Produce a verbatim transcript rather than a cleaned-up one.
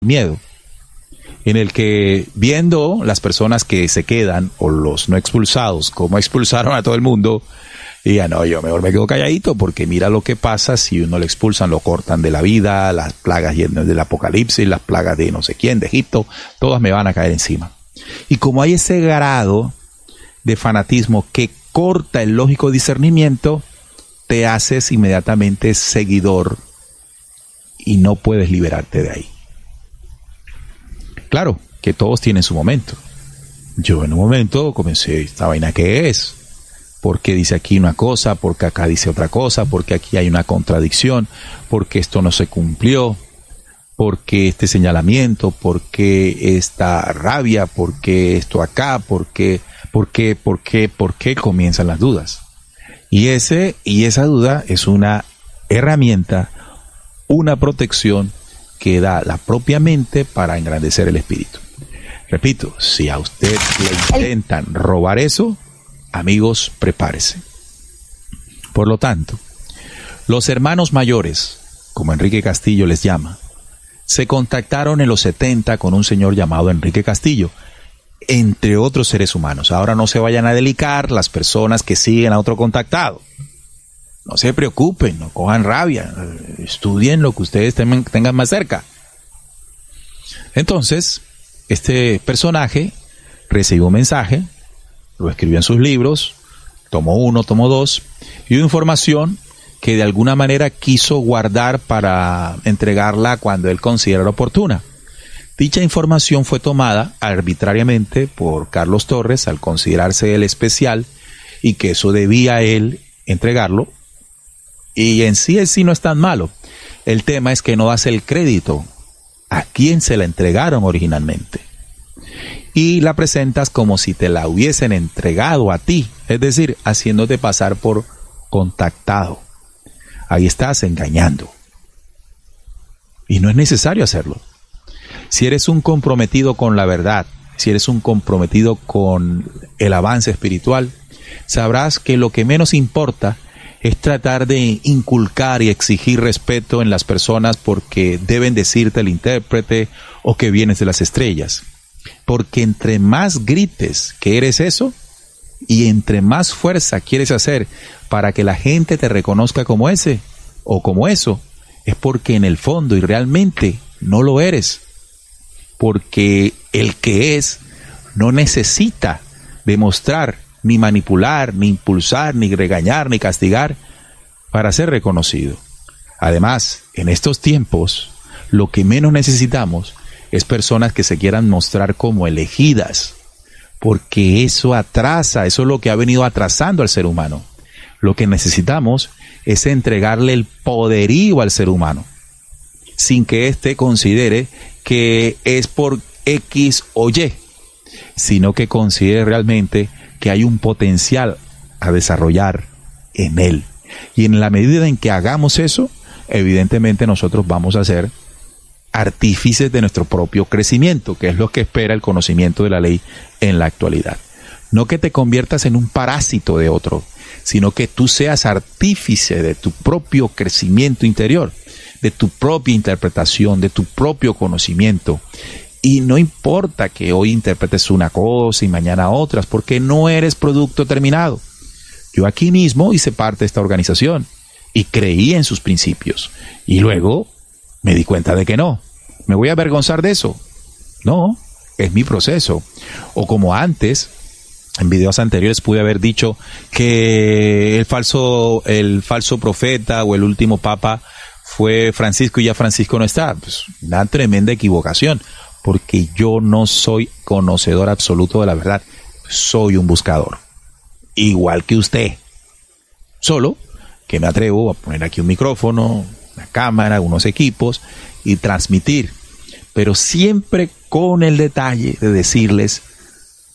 miedo, en el que viendo las personas que se quedan o los no expulsados, como expulsaron a todo el mundo, y ya no, yo mejor me quedo calladito porque mira lo que pasa si uno le expulsan, lo cortan de la vida, las plagas del apocalipsis, las plagas de no sé quién, de Egipto, todas me van a caer encima. Y como hay ese grado de fanatismo que corta el lógico discernimiento, te haces inmediatamente seguidor y no puedes liberarte de ahí. Claro que todos tienen su momento. Yo en un momento comencé, ¿esta vaina qué es? Porque dice aquí una cosa, porque acá dice otra cosa, porque aquí hay una contradicción, porque esto no se cumplió, porque este señalamiento, porque esta rabia, porque esto acá, porque, porque, porque, porque comienzan las dudas. Y ese, y esa duda es una herramienta, una protección que da la propia mente para engrandecer el espíritu. Repito, si a usted le intentan robar eso, amigos, prepárese. Por lo tanto, los hermanos mayores, como Enrique Castillo les llama, se contactaron en los setenta con un señor llamado Enrique Castillo, entre otros seres humanos. Ahora no se vayan a delicar las personas que siguen a otro contactado. No se preocupen, no cojan rabia, estudien lo que ustedes tengan, tengan más cerca. Entonces, este personaje recibió un mensaje, lo escribió en sus libros, tomó uno, tomó dos, y dio información que de alguna manera quiso guardar para entregarla cuando él considerara oportuna. Dicha información fue tomada arbitrariamente por Carlos Torres al considerarse el especial y que eso debía él entregarlo. Y en sí, en sí no es tan malo. El tema es que no das el crédito a quien se la entregaron originalmente. Y la presentas como si te la hubiesen entregado a ti, es decir, haciéndote pasar por contactado. Ahí estás engañando. Y no es necesario hacerlo. Si eres un comprometido con la verdad, si eres un comprometido con el avance espiritual, sabrás que lo que menos importa es tratar de inculcar y exigir respeto en las personas porque deben decirte el intérprete o que vienes de las estrellas. Porque entre más grites que eres eso y entre más fuerza quieres hacer para que la gente te reconozca como ese o como eso, es porque en el fondo y realmente no lo eres. Porque el que es no necesita demostrar, ni manipular, ni impulsar, ni regañar, ni castigar para ser reconocido. Además, en estos tiempos, lo que menos necesitamos es personas que se quieran mostrar como elegidas, porque eso atrasa, eso es lo que ha venido atrasando al ser humano. Lo que necesitamos es entregarle el poderío al ser humano, sin que éste considere que es por X o Y, sino que considere realmente que hay un potencial a desarrollar en él. Y en la medida en que hagamos eso, evidentemente nosotros vamos a ser artífices de nuestro propio crecimiento, que es lo que espera el conocimiento de la ley en la actualidad. No que te conviertas en un parásito de otro, sino que tú seas artífice de tu propio crecimiento interior, de tu propia interpretación, de tu propio conocimiento. Y no importa que hoy interpretes una cosa y mañana otras, porque no eres producto terminado. Yo aquí mismo hice parte de esta organización y creí en sus principios. Y luego me di cuenta de que no. ¿Me voy a avergonzar de eso? No, es mi proceso. O como antes, en videos anteriores pude haber dicho que el falso, el falso profeta o el último papa fue Francisco y ya Francisco no está. Pues una tremenda equivocación, porque yo no soy conocedor absoluto de la verdad. Soy un buscador, igual que usted. Solo que me atrevo a poner aquí un micrófono, una cámara, unos equipos y transmitir, pero siempre con el detalle de decirles